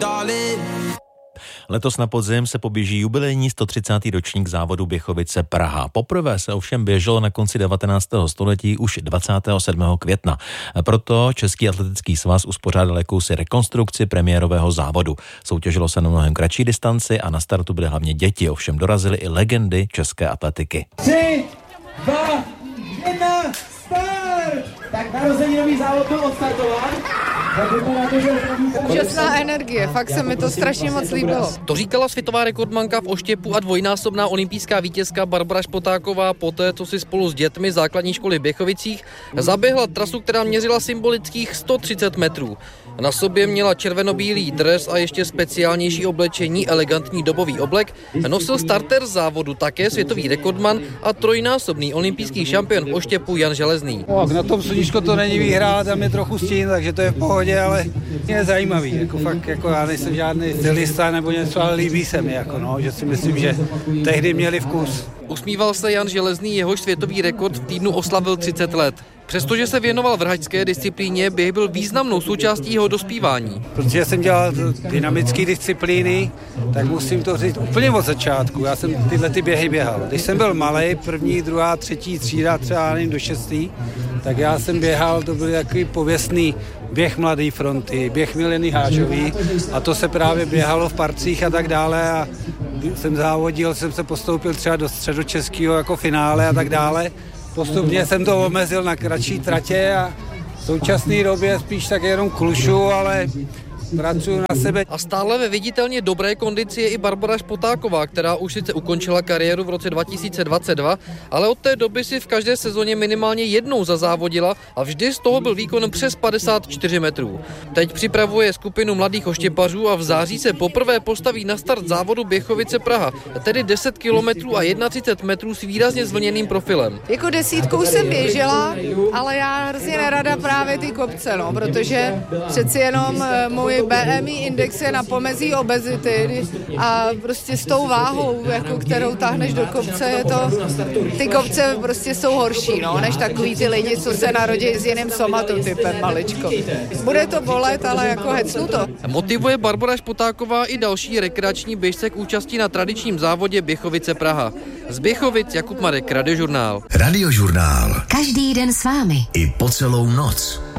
Letos na podzim se poběží jubilejní 130. ročník závodu Běchovice Praha. Poprvé se ovšem běželo na konci 19. století už 27. května. Proto Český atletický svaz uspořádal jakousi rekonstrukci premiérového závodu. Soutěžilo se na mnohem kratší distanci a na startu byly hlavně děti, ovšem dorazily i legendy české atletiky. 3, 2, 1, start! Tak narozeninový závod byl odstartován. Úžasná energie, fakt se mi to strašně moc líbilo. To říkala světová rekordmanka v oštěpu a dvojnásobná olympijská vítězka Barbora Špotáková poté, co si spolu s dětmi základní školy v Běchovicích zaběhla trasu, která měřila symbolických 130 metrů. Na sobě měla červenobílý dres a ještě speciálnější oblečení, elegantní dobový oblek. Nosil starter závodu také světový rekordman a trojnásobný olympijský šampion v oštěpu Jan Železný. Na tom sluníčko to není výhra, tam je trochu stín, takže to je v pohodě, ale je zajímavý. Já nejsem žádný stylista nebo něco, ale líbí se mi, že si myslím, že tehdy měli vkus. Usmíval se Jan Železný, jehož světový rekord v týdnu oslavil 30 let. Přestože se věnoval vrhačské disciplíně, běh byl významnou součástí jeho dospívání. Protože jsem dělal dynamické disciplíny, tak musím to říct úplně od začátku. Já jsem tyhle běhy běhal. Když jsem byl malej, první, druhá, třetí třída, třeba do 6. tak já jsem běhal, to byl takový pověstný běh Mladé fronty, běh Mileny Hážový a to se právě běhalo v parcích a tak dále a jsem závodil, jsem se postoupil třeba do středočeského jako finále a tak dále. Postupně jsem to omezil na kratší tratě a v současné době spíš tak jenom klušu, ale pracuju na sebe. A stále ve viditelně dobré kondici je i Barbora Špotáková, která už sice ukončila kariéru v roce 2022, ale od té doby si v každé sezóně minimálně jednou zazávodila a vždy z toho byl výkon přes 54 metrů. Teď připravuje skupinu mladých oštěpařů a v září se poprvé postaví na start závodu Běchovice Praha, tedy 10 kilometrů a 31 metrů s výrazně zvlněným profilem. Jako 10 jsem běžela, ale já hrozně nerada právě ty kopce, protože přeci jenom můj BMI index je na pomezí obezity a prostě s tou váhou, kterou táhneš do kopce, je to, ty kopce prostě jsou horší, než takový ty lidi, co se narodí s jiným somatotypem maličko. Bude to bolet, ale hecnu to. Motivuje Barbora Špotáková i další rekreační běžce k účasti na tradičním závodě Běchovice Praha. Z Běchovic Jakub Marek, Radiožurnál. Radiožurnál. Každý den s vámi. I po celou noc.